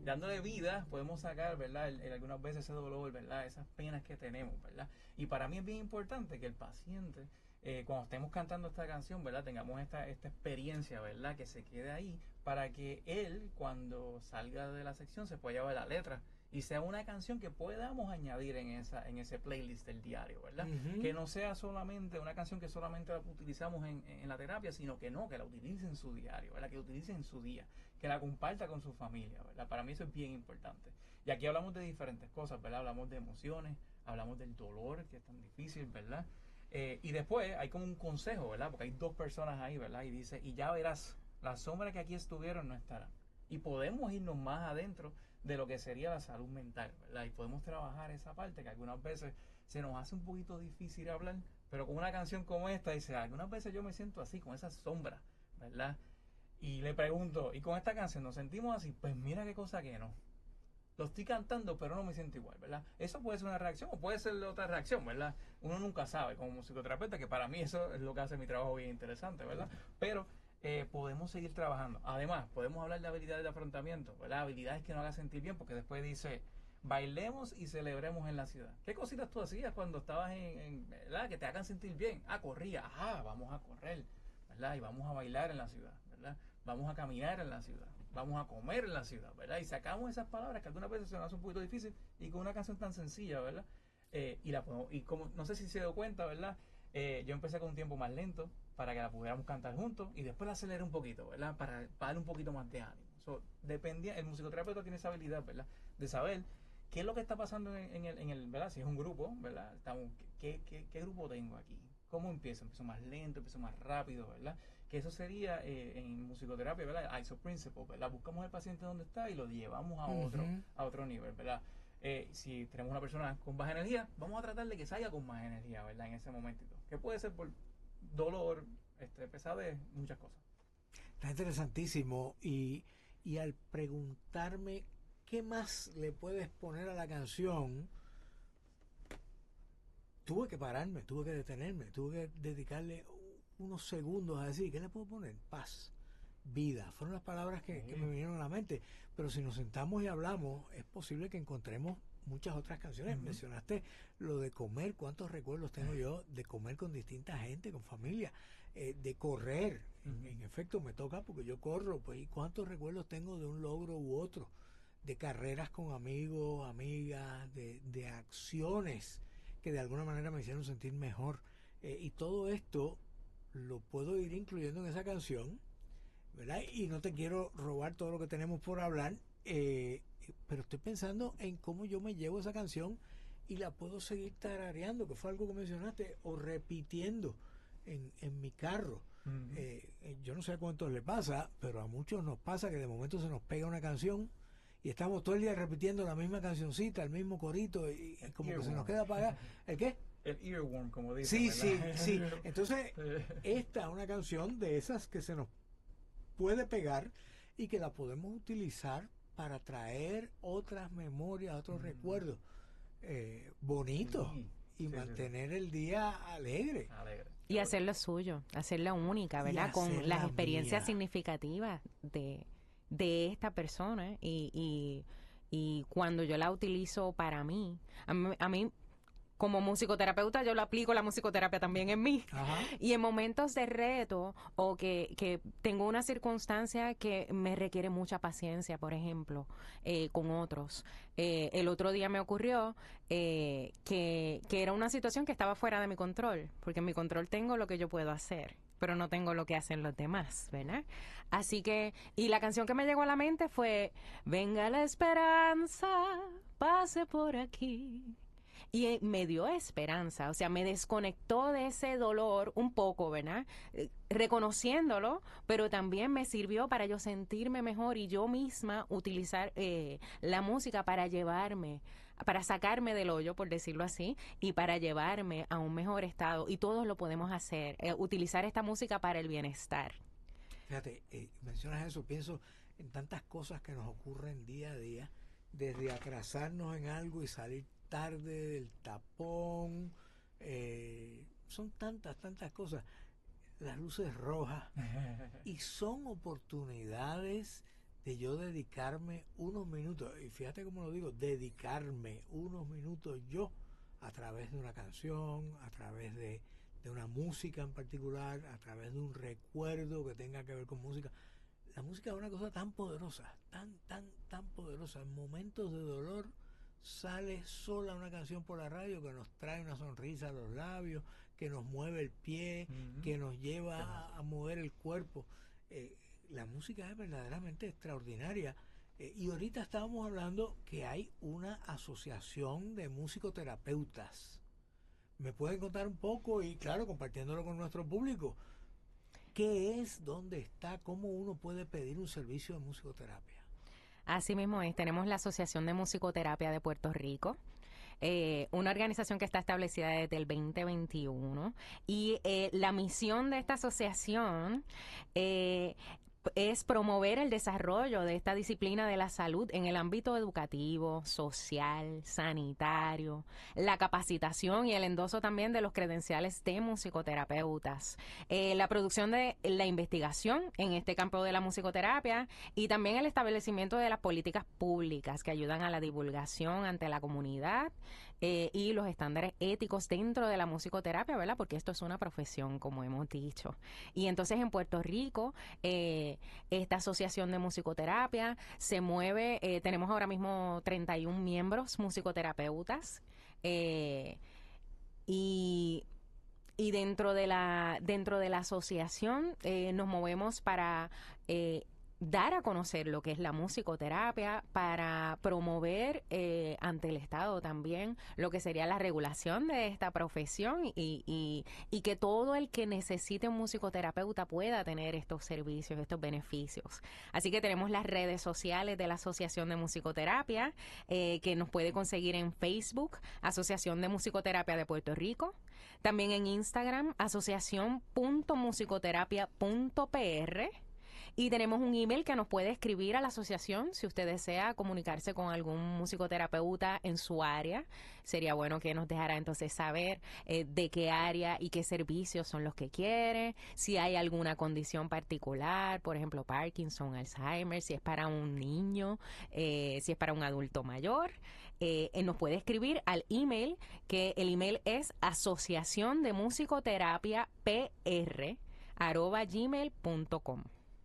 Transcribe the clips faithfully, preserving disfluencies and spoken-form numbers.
dándole vida podemos sacar, ¿verdad? El, el, algunas veces ese dolor, ¿verdad? Esas penas que tenemos, ¿verdad? Y para mí es bien importante que el paciente, eh, cuando estemos cantando esta canción, ¿verdad? Tengamos esta, esta experiencia, ¿verdad? Que se quede ahí para que él, cuando salga de la sección, se pueda llevar la letra y sea una canción que podamos añadir en esa en ese playlist del diario, ¿verdad? Uh-huh. Que no sea solamente una canción que solamente la utilizamos en, en la terapia, sino que no, que la utilice en su diario, ¿verdad? Que la utilice en su día, que la comparta con su familia, ¿verdad? Para mí eso es bien importante. Y aquí hablamos de diferentes cosas, ¿verdad? Hablamos de emociones, hablamos del dolor, que es tan difícil, ¿verdad? Eh, y después hay como un consejo, ¿verdad? Porque hay dos personas ahí, ¿verdad? Y dice, y ya verás, las sombras que aquí estuvieron no estarán. Y podemos irnos más adentro de lo que sería la salud mental, ¿verdad? Y podemos trabajar esa parte que algunas veces se nos hace un poquito difícil hablar, pero con una canción como esta dice, algunas veces yo me siento así, con esa sombra, ¿verdad? Y le pregunto, ¿y con esta canción nos sentimos así? Pues mira qué cosa que no. Lo estoy cantando, pero no me siento igual, ¿verdad? Eso puede ser una reacción o puede ser otra reacción, ¿verdad? Uno nunca sabe, como musicoterapeuta, que para mí eso es lo que hace mi trabajo bien interesante, ¿verdad? Pero eh, podemos seguir trabajando. Además, podemos hablar de habilidades de afrontamiento, ¿verdad? Habilidades que nos hagan sentir bien, porque después dice, bailemos y celebremos en la ciudad. ¿Qué cositas tú hacías cuando estabas en, en ¿verdad? Que te hagan sentir bien? Ah, corría. Ah, vamos a correr, ¿verdad? Y vamos a bailar en la ciudad, ¿verdad? Vamos a caminar en la ciudad, vamos a comer en la ciudad, ¿verdad? Y sacamos esas palabras que algunas veces se nos hace un poquito difícil y con una canción tan sencilla, ¿verdad? Eh, y la podemos, y como no sé si se dio cuenta, ¿verdad? Eh, yo empecé con un tiempo más lento para que la pudiéramos cantar juntos y después la aceleré un poquito, ¿verdad? Para, para darle un poquito más de ánimo. So, dependía, el musicoterapeuta tiene esa habilidad, ¿verdad? De saber qué es lo que está pasando en, en, el, en el, ¿verdad? Si es un grupo, ¿verdad? Estamos, ¿qué, qué, qué grupo tengo aquí? ¿Cómo empiezo? Empiezo más lento, empiezo más rápido, ¿verdad? Que eso sería eh, en musicoterapia, ¿verdad? I S O principle, ¿verdad? Buscamos al paciente donde está y lo llevamos a otro, uh-huh. a otro nivel, ¿verdad? Eh, si tenemos una persona con baja energía, vamos a tratar de que salga con más energía, ¿verdad? En ese momentito. Que puede ser por dolor, este, pesadez, muchas cosas. Está interesantísimo. Y, y al preguntarme qué más le puedes poner a la canción, tuve que pararme, tuve que detenerme, tuve que dedicarle unos segundos a decir, ¿qué le puedo poner? Paz, vida. Fueron las palabras que, sí. que me vinieron a la mente. Pero si nos sentamos y hablamos, es posible que encontremos muchas otras canciones. Uh-huh. Mencionaste lo de comer, cuántos recuerdos tengo yo de comer con distinta gente, con familia, eh, de correr. Uh-huh. En, en efecto me toca porque yo corro, pues, y cuántos recuerdos tengo de un logro u otro, de carreras con amigos, amigas, de, de acciones que de alguna manera me hicieron sentir mejor. Eh, y todo esto lo puedo ir incluyendo en esa canción, ¿verdad? Y no te quiero robar todo lo que tenemos por hablar, eh, pero estoy pensando en cómo yo me llevo esa canción y la puedo seguir tarareando, que fue algo que mencionaste, o repitiendo en, en mi carro. Uh-huh. Eh, yo no sé a cuántos le pasa, pero a muchos nos pasa que de momento se nos pega una canción y estamos todo el día repitiendo la misma cancioncita, el mismo corito, y, y como que se nos queda apagada. ¿El qué? El earworm, como dicen. Sí, sí, sí. Entonces, esta es una canción de esas que se nos puede pegar y que la podemos utilizar para traer otras memorias, otros mm. recuerdos eh, bonitos sí, y sí, mantener sí, sí. el día alegre. Alegre. Y hacerlo suyo, hacerla única, ¿verdad? Con las experiencias mía. significativas de, de esta persona y, y, y cuando yo la utilizo para mí, a mí, a mí como musicoterapeuta yo lo aplico la musicoterapia también en mí. Ajá. Y en momentos de reto o que, que tengo una circunstancia que me requiere mucha paciencia, por ejemplo, eh, con otros. Eh, el otro día me ocurrió eh, que, que era una situación que estaba fuera de mi control, porque en mi control tengo lo que yo puedo hacer, pero no tengo lo que hacen los demás, ¿verdad? Así que, y la canción que me llegó a la mente fue Venga la esperanza, pase por aquí. Y me dio esperanza, o sea, me desconectó de ese dolor un poco, ¿verdad? Eh, reconociéndolo, pero también me sirvió para yo sentirme mejor y yo misma utilizar eh, la música para llevarme, para sacarme del hoyo, por decirlo así, y para llevarme a un mejor estado. Y todos lo podemos hacer, eh, utilizar esta música para el bienestar. Fíjate, eh, mencionas eso, pienso en tantas cosas que nos ocurren día a día, desde atrasarnos en algo y salir tarde del tapón, eh, son tantas, tantas cosas, las luces rojas, y son oportunidades de yo dedicarme unos minutos, y fíjate cómo lo digo, dedicarme unos minutos yo a través de una canción, a través de, de una música en particular, a través de un recuerdo que tenga que ver con música. La música es una cosa tan poderosa, tan, tan, tan poderosa. En momentos de dolor sale sola una canción por la radio que nos trae una sonrisa a los labios, que nos mueve el pie, uh-huh. que nos lleva a, a mover el cuerpo. Eh, la música es verdaderamente extraordinaria. Eh, y ahorita estábamos hablando que hay una asociación de musicoterapeutas. ¿Me pueden contar un poco y, claro, compartiéndolo con nuestro público? ¿Qué es? ¿Dónde está? ¿Cómo uno puede pedir un servicio de musicoterapia? Así mismo es. Tenemos la Asociación de Musicoterapia de Puerto Rico. Eh, una organización que está establecida desde el veinte veintiuno. Y eh, la misión de esta asociación eh, es promover el desarrollo de esta disciplina de la salud en el ámbito educativo, social, sanitario, la capacitación y el endoso también de los credenciales de musicoterapeutas, eh, la producción de la investigación en este campo de la musicoterapia y también el establecimiento de las políticas públicas que ayudan a la divulgación ante la comunidad eh, y los estándares éticos dentro de la musicoterapia, ¿verdad? Porque esto es una profesión, como hemos dicho. Y entonces en Puerto Rico, eh, esta asociación de musicoterapia se mueve, eh, tenemos ahora mismo treinta y un miembros musicoterapeutas eh, y, y dentro de la dentro de la asociación eh, nos movemos para eh, dar a conocer lo que es la musicoterapia, para promover eh, ante el Estado también lo que sería la regulación de esta profesión y, y, y que todo el que necesite un musicoterapeuta pueda tener estos servicios, estos beneficios. Así que tenemos las redes sociales de la Asociación de Musicoterapia, eh, que nos puede conseguir en Facebook, Asociación de Musicoterapia de Puerto Rico, también en Instagram, asociación punto musicoterapia punto p r. Y tenemos un email que nos puede escribir a la asociación si usted desea comunicarse con algún musicoterapeuta en su área. Sería bueno que nos dejara entonces saber eh, de qué área y qué servicios son los que quiere, si hay alguna condición particular, por ejemplo, Parkinson, Alzheimer, si es para un niño, eh, si es para un adulto mayor. Eh, nos puede escribir al email, que el email es asociación de musicoterapia pr arroba gmail punto com.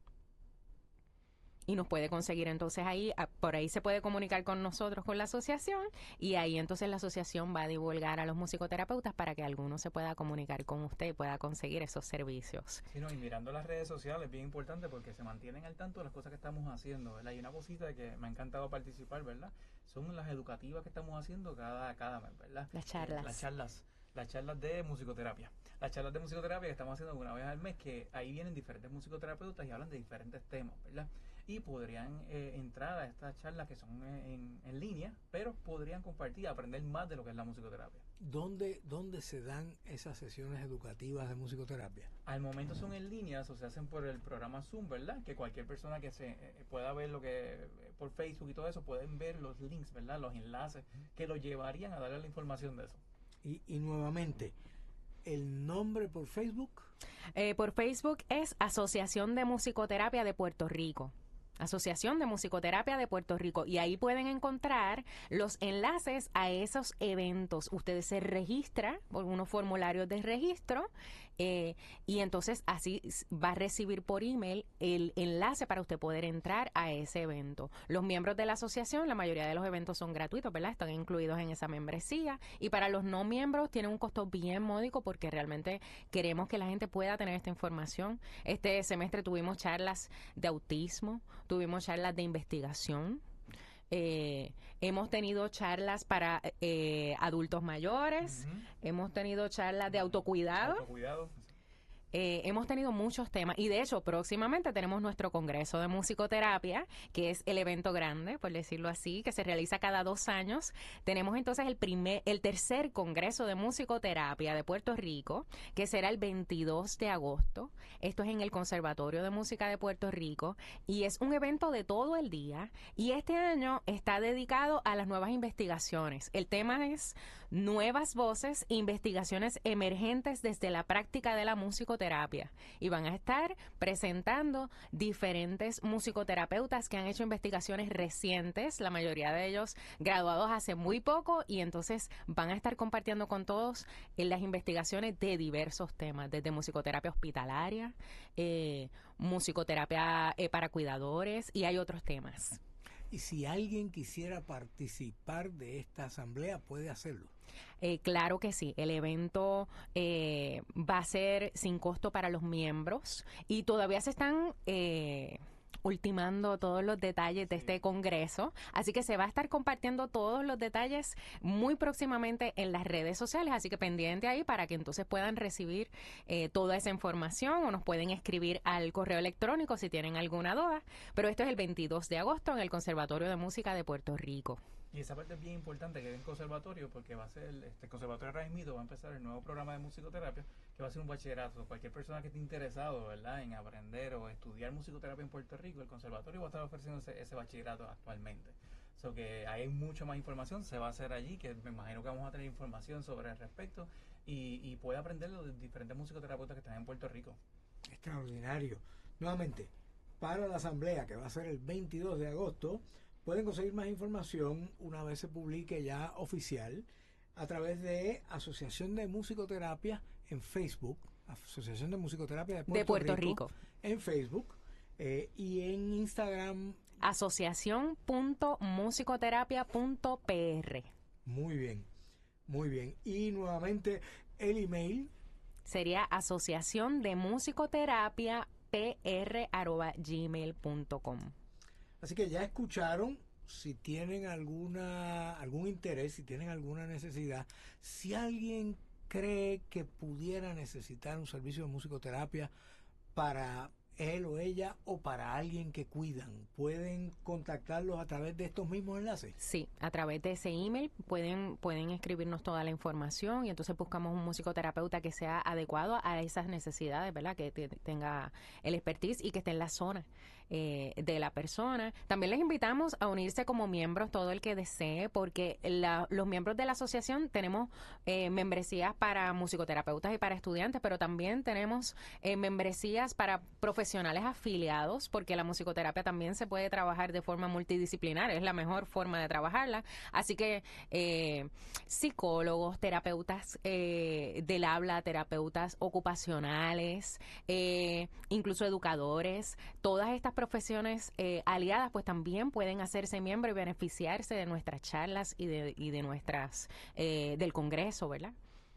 Y nos puede conseguir entonces ahí, por ahí se puede comunicar con nosotros, con la asociación, y ahí entonces la asociación va a divulgar a los musicoterapeutas para que alguno se pueda comunicar con usted y pueda conseguir esos servicios. Sí, no, y mirando las redes sociales es bien importante porque se mantienen al tanto de las cosas que estamos haciendo, ¿verdad? Y una cosita que me ha encantado participar, ¿verdad? Son las educativas que estamos haciendo cada, cada mes, ¿verdad? Las charlas. Eh, las charlas. Las charlas de musicoterapia. Las charlas de musicoterapia que estamos haciendo una vez al mes, que ahí vienen diferentes musicoterapeutas y hablan de diferentes temas, ¿verdad? Y podrían eh, entrar a estas charlas que son en, en línea, pero podrían compartir y aprender más de lo que es la musicoterapia. ¿Dónde, ¿Dónde se dan esas sesiones educativas de musicoterapia? Al momento son en línea, o se hacen por el programa Zoom, ¿verdad? Que cualquier persona que se eh, pueda ver lo que eh, por Facebook y todo eso, pueden ver los links, ¿verdad? Los enlaces que los llevarían a darle la información de eso. Y, y nuevamente, ¿el nombre por Facebook? Eh, por Facebook es Asociación de Musicoterapia de Puerto Rico. Asociación de Musicoterapia de Puerto Rico, y ahí pueden encontrar los enlaces a esos eventos. Ustedes se registran por unos formularios de registro eh, y entonces así va a recibir por email el enlace para usted poder entrar a ese evento. Los miembros de la asociación, la mayoría de los eventos son gratuitos, ¿verdad? Están incluidos en esa membresía, y para los no miembros tienen un costo bien módico porque realmente queremos que la gente pueda tener esta información. Este semestre tuvimos charlas de autismo, tuvimos charlas de investigación, eh, hemos tenido charlas para eh, adultos mayores, uh-huh. hemos tenido charlas de autocuidado. Autocuidado. Eh, hemos tenido muchos temas, y de hecho próximamente tenemos nuestro Congreso de Musicoterapia, que es el evento grande, por decirlo así, que se realiza cada dos años. Tenemos entonces el primer, el tercer Congreso de Musicoterapia de Puerto Rico, que será el veintidós de agosto. Esto es en el Conservatorio de Música de Puerto Rico, y es un evento de todo el día, y este año está dedicado a las nuevas investigaciones. El tema es Nuevas Voces, Investigaciones Emergentes desde la Práctica de la Musicoterapia musicoterapia y van a estar presentando diferentes musicoterapeutas que han hecho investigaciones recientes, la mayoría de ellos graduados hace muy poco, y entonces van a estar compartiendo con todos en las investigaciones de diversos temas, desde musicoterapia hospitalaria, eh, musicoterapia eh, para cuidadores, y hay otros temas. Y si alguien quisiera participar de esta asamblea, puede hacerlo. Eh, claro que sí, el evento eh, va a ser sin costo para los miembros y todavía se están eh, ultimando todos los detalles de este congreso, así que se va a estar compartiendo todos los detalles muy próximamente en las redes sociales, así que pendiente ahí para que entonces puedan recibir eh, toda esa información, o nos pueden escribir al correo electrónico si tienen alguna duda, pero esto es el veintidós de agosto en el Conservatorio de Música de Puerto Rico. Y esa parte es bien importante que en conservatorio, porque va a ser este conservatorio Raimito, va a empezar el nuevo programa de musicoterapia, que va a ser un bachillerato. Cualquier persona que esté interesado, ¿verdad?, en aprender o estudiar musicoterapia en Puerto Rico, el conservatorio va a estar ofreciendo ese, ese bachillerato actualmente. O so que hay mucho más información, se va a hacer allí, que me imagino que vamos a tener información sobre el respecto y, y puede aprender los diferentes musicoterapeutas que están en Puerto Rico. Extraordinario. Nuevamente, para la asamblea que va a ser el veintidós de agosto, pueden conseguir más información una vez se publique ya oficial a través de Asociación de Musicoterapia en Facebook, Asociación de Musicoterapia de Puerto, de Puerto Rico, Rico en Facebook, eh, y en Instagram asociación punto musicoterapia punto p r. Muy bien, muy bien. Y nuevamente el email sería asociación de musicoterapia p r arroba gmail punto com. Así que ya escucharon, si tienen alguna algún interés, si tienen alguna necesidad, si alguien cree que pudiera necesitar un servicio de musicoterapia para él o ella o para alguien que cuidan, ¿pueden contactarlos a través de estos mismos enlaces? Sí, a través de ese email pueden, pueden escribirnos toda la información y entonces buscamos un musicoterapeuta que sea adecuado a esas necesidades, ¿verdad? Que te, tenga el expertise y que esté en la zona eh, de la persona. También les invitamos a unirse como miembros, todo el que desee, porque la, los miembros de la asociación tenemos eh, membresías para musicoterapeutas y para estudiantes, pero también tenemos eh, membresías para profesionales afiliados, porque la musicoterapia también se puede trabajar de forma multidisciplinar, es la mejor forma de trabajarla. Así que eh, psicólogos, terapeutas eh, del habla, terapeutas ocupacionales, eh, incluso educadores, todas estas profesiones eh, aliadas pues también pueden hacerse miembros y beneficiarse de nuestras charlas y de, y de nuestras eh, del Congreso, ¿verdad?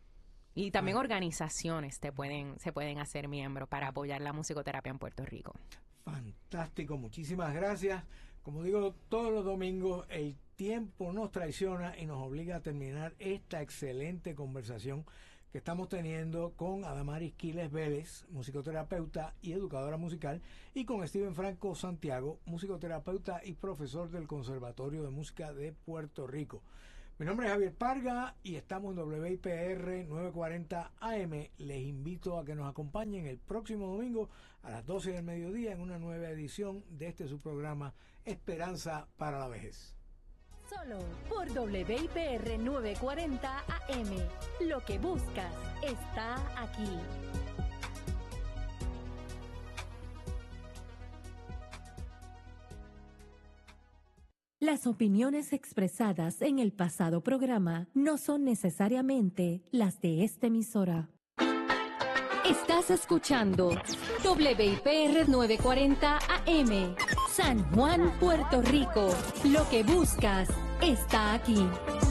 Y también ah. organizaciones te pueden se pueden hacer miembros para apoyar la musicoterapia en Puerto Rico. Fantástico, muchísimas gracias. Como digo, todos los domingos el tiempo nos traiciona y nos obliga a terminar esta excelente conversación que estamos teniendo con Adamaris Quiles Vélez, musicoterapeuta y educadora musical, y con Steven Franco Santiago, musicoterapeuta y profesor del Conservatorio de Música de Puerto Rico. Mi nombre es Javier Parga y estamos en W I P R novecientos cuarenta A M. Les invito a que nos acompañen el próximo domingo a las doce del mediodía en una nueva edición de este su programa Esperanza para la Vejez. Solo por W I P R novecientos cuarenta A M. Lo que buscas está aquí. Las opiniones expresadas en el pasado programa no son necesariamente las de esta emisora. Estás escuchando W I P R novecientos cuarenta A M, San Juan, Puerto Rico. Lo que buscas está aquí.